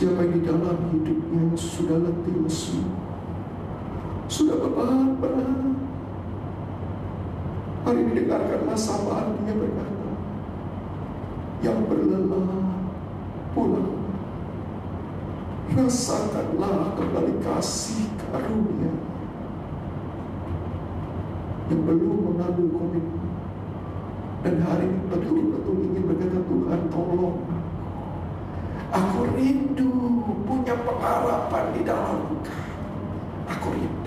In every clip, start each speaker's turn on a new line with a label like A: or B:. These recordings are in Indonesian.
A: Siapa yang di dalam hidupnya sudah letih lesu, sudah beban-beban, hari ini dengarkanlah sapaan Dia berkata, yang berlelah pulang, rasakanlah kembali kasih karunia. Yang belum mengambil komitmen dan hari ini betul-betul ingin berkata, Tuhan tolong, aku rindu punya pengharapan di dalam Engkau. Aku rindu.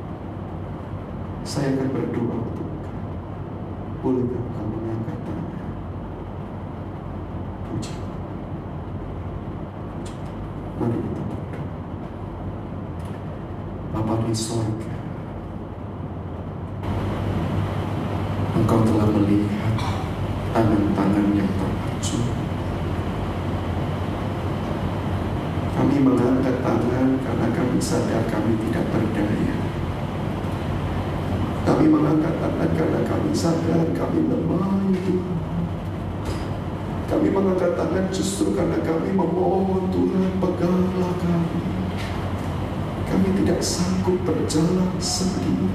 A: Saya akan berdoa untuk Engkau. Bolehkah Engkau mengangkat tangan? Puji. Mari kita berdoa. Bapa di sorga, Engkau telah melihat tangan-tangan yang terpacu. Kami mengangkat tangan karena kami sadar kami tidak berdaya. Kami mengangkat tangan karena kami sadar kami lemah, Tuhan. Kami mengangkat tangan justru karena kami memohon, Tuhan, peganglah kami. Kami tidak sanggup berjalan sendiri.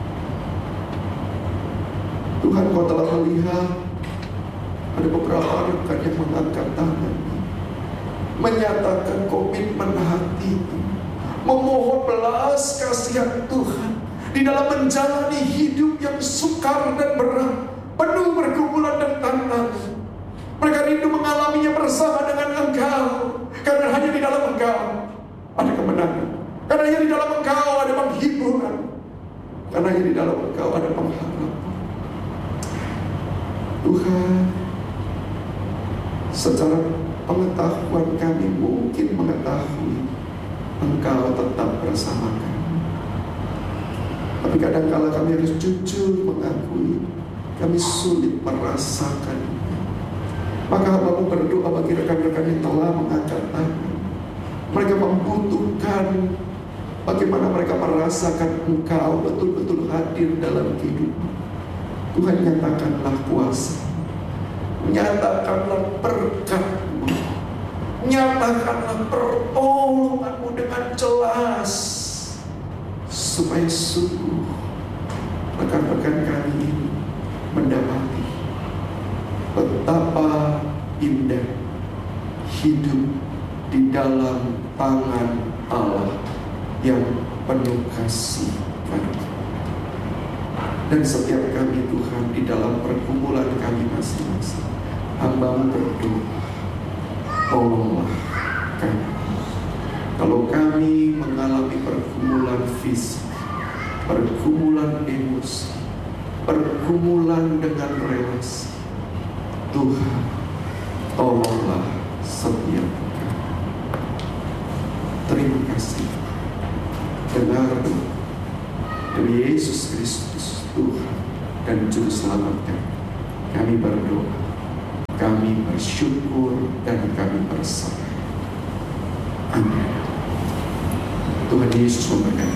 A: Tuhan, Kau telah melihat ada beberapa rekan yang mengangkat tangan, menyatakan komitmen hati, memohon belas kasihan Tuhan di dalam menjalani hidup yang sukar dan berat, penuh pergumulan dan tantangan. Mereka rindu mengalaminya bersama dengan Engkau, karena hanya di dalam Engkau ada kemenangan, karena hanya di dalam Engkau ada penghiburan, karena hanya di dalam Engkau ada pengharapan. Tuhan, secara pengetahuan kami mungkin mengetahui Engkau tetap bersama kami, tapi kadang-kala kami harus jujur mengakui kami sulit merasakan. Maka hamba-Mu berdoa bagi rekan-rekan yang telah mengangkat tangan. Mereka membutuhkan bagaimana mereka merasakan Engkau betul-betul hadir dalam kehidupan. Tuhan, nyatakanlah kuasa, nyatakanlah berkat-Mu, nyatakanlah pertolongan-Mu dengan jelas, supaya sungguh rekan-rekan kami ini mendapati betapa indah hidup di dalam tangan Allah yang penuh kasih karunia. Dan setiap kami, Tuhan, di dalam pergumulan kami masing-masing, hamba-Mu berdoa, tolonglah kami. Kalau kami mengalami pergumulan fisik, pergumulan emosi, pergumulan dengan relasi, Tuhan, tolonglah setiap kami. Terima kasih. Dengar doa demi Yesus Kristus, Tuhan dan Juru Selamat kami. Kami berdoa, kami bersyukur dan kami berserah. Amin. Tuhan Yesus memberkati.